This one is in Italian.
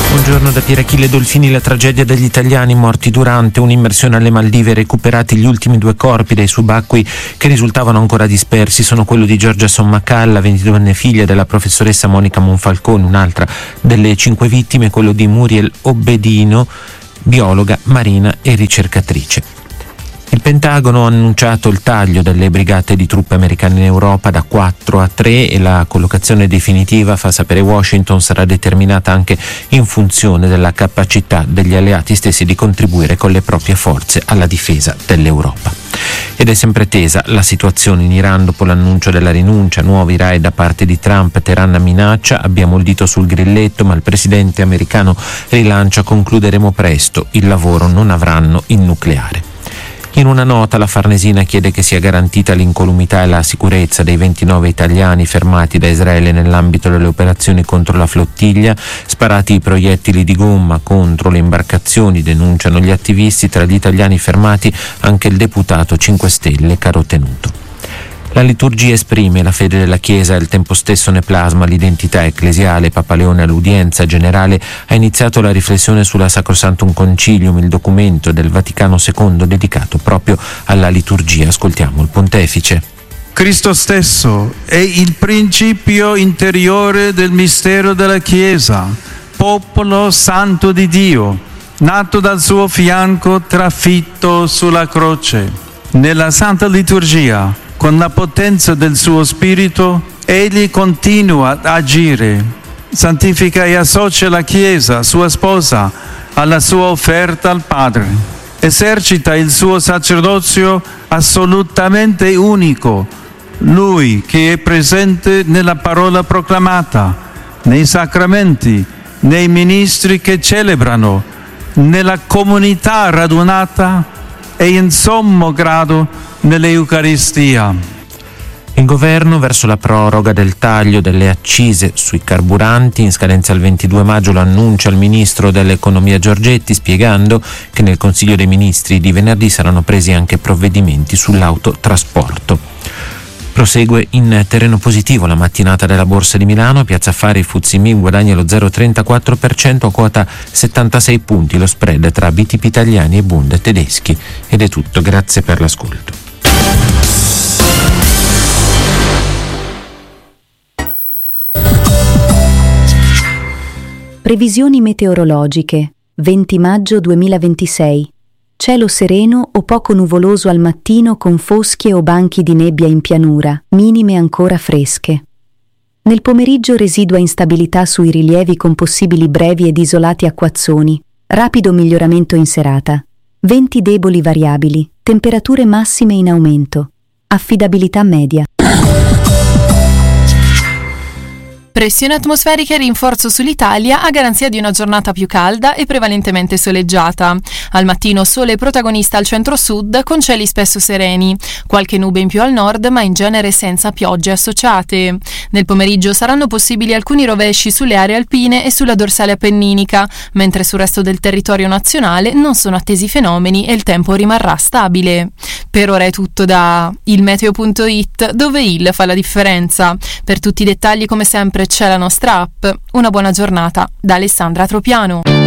Buongiorno da Pierachille Dolfini. La tragedia degli italiani morti durante un'immersione alle Maldive, recuperati gli ultimi 2 corpi dai subacquei che risultavano ancora dispersi. Sono quello di Giorgia Sommacalla, 22enne figlia della professoressa Monica Monfalcone, un'altra delle 5 vittime, e quello di Muriel Obbedino, biologa marina e ricercatrice. Il Pentagono ha annunciato il taglio delle brigate di truppe americane in Europa da 4 a 3 e la collocazione definitiva, fa sapere Washington, sarà determinata anche in funzione della capacità degli alleati stessi di contribuire con le proprie forze alla difesa dell'Europa. Ed è sempre tesa la situazione in Iran dopo l'annuncio della rinuncia, nuovi raid da parte di Trump. Teheran minaccia, abbiamo il dito sul grilletto, ma il presidente americano rilancia, concluderemo presto, il lavoro non avranno il nucleare. In una nota la Farnesina chiede che sia garantita l'incolumità e la sicurezza dei 29 italiani fermati da Israele nell'ambito delle operazioni contro la flottiglia. Sparati i proiettili di gomma contro le imbarcazioni, denunciano gli attivisti. Tra gli italiani fermati anche il deputato 5 Stelle Carotenuto. La liturgia esprime la fede della Chiesa e al tempo stesso ne plasma l'identità ecclesiale. Papa Leone all'udienza generale ha iniziato la riflessione sulla Sacrosanctum Concilium, il documento del Vaticano II dedicato proprio alla liturgia. Ascoltiamo il pontefice. Cristo stesso è il principio interiore del mistero della Chiesa, popolo santo di Dio, nato dal suo fianco, trafitto sulla croce. Nella Santa Liturgia, con la potenza del suo Spirito, egli continua ad agire, santifica e associa la Chiesa, sua sposa, alla sua offerta al Padre. Esercita il suo sacerdozio assolutamente unico, lui che è presente nella parola proclamata, nei sacramenti, nei ministri che celebrano, nella comunità radunata e in sommo grado nell'Eucaristia. Il governo verso la proroga del taglio delle accise sui carburanti in scadenza il 22 maggio lo annuncia il ministro dell'economia Giorgetti, spiegando che nel Consiglio dei Ministri di venerdì saranno presi anche provvedimenti sull'autotrasporto. Prosegue in terreno positivo la mattinata della Borsa di Milano. Piazza Affari, FTSE MIB guadagna lo 0,34% a quota 76 punti, lo spread tra BTP italiani e Bund tedeschi. Ed è tutto, grazie per l'ascolto. Previsioni meteorologiche, 20 maggio 2026. Cielo sereno o poco nuvoloso al mattino con fosche o banchi di nebbia in pianura, minime ancora fresche. Nel pomeriggio residua instabilità sui rilievi con possibili brevi ed isolati acquazzoni, rapido miglioramento in serata. Venti deboli variabili, temperature massime in aumento. Affidabilità media. Pressione atmosferica e rinforzo sull'Italia a garanzia di una giornata più calda e prevalentemente soleggiata. Al mattino sole protagonista al centro-sud con cieli spesso sereni, qualche nube in più al nord ma in genere senza piogge associate. Nel pomeriggio saranno possibili alcuni rovesci sulle aree alpine e sulla dorsale appenninica, mentre sul resto del territorio nazionale non sono attesi fenomeni e il tempo rimarrà stabile. Per ora è tutto da ilmeteo.it, dove il fa la differenza. Per tutti i dettagli come sempre c'è la nostra app. Una buona giornata da Alessandra Tropiano.